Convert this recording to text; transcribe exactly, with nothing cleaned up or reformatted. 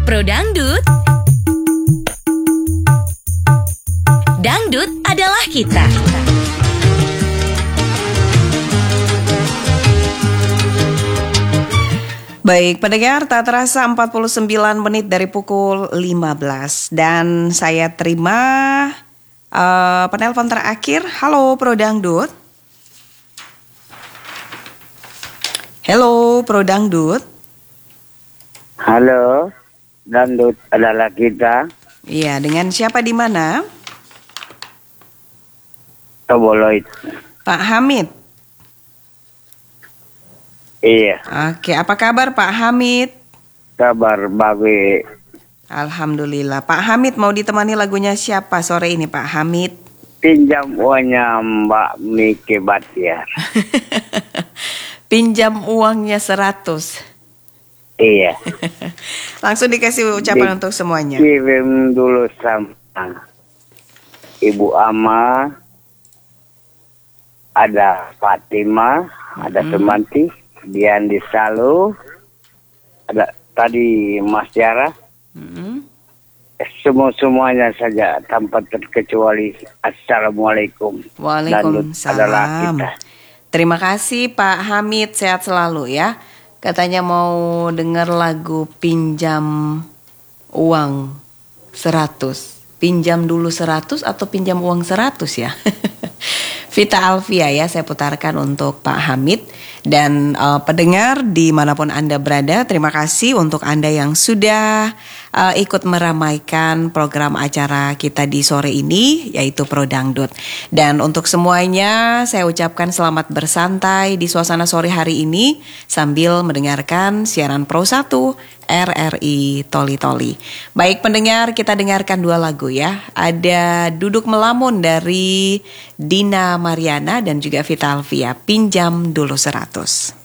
Pro Dangdut, dangdut adalah kita. Baik, pendengar, tak terasa empat puluh sembilan menit dari pukul lima belas. Dan saya terima uh, penelpon terakhir. Halo, Pro Dangdut. Halo, Pro Dangdut. Halo, dangdut adalah kita. Iya, dengan siapa di mana? Toboloid. Pak Hamid. Iya. Oke, apa kabar Pak Hamid? Kabar bagus. Alhamdulillah. Pak Hamid mau ditemani lagunya siapa sore ini Pak Hamid? Pinjam uangnya Mbak Miki Batiar. Pinjam uangnya seratus. Iya. Langsung dikasih ucapan Di, untuk semuanya. Kirim dulu sama Ibu Ama, ada Fatima, ada mm-hmm. Semanti, Dian Disalu, ada tadi Mas Tiara. Mm-hmm. Semua-semuanya saja tanpa terkecuali. Assalamualaikum. Waalaikumsalam. Terima kasih Pak Hamid, sehat selalu ya. Katanya mau dengar lagu pinjam uang seratus. Pinjam dulu seratus atau pinjam uang seratus ya? Vita Alfia ya, saya putarkan untuk Pak Hamid. Dan uh, pendengar dimanapun Anda berada, terima kasih untuk Anda yang sudah uh, ikut meramaikan program acara kita di sore ini, yaitu Pro Dangdut. Dan untuk semuanya, saya ucapkan selamat bersantai di suasana sore hari ini sambil mendengarkan siaran Pro satu R R I Toli Toli. Baik pendengar, kita dengarkan dua lagu ya. Ada Duduk Melamun dari Dina Mariana dan juga Vita Alfia, Pinjam Dulu seratus.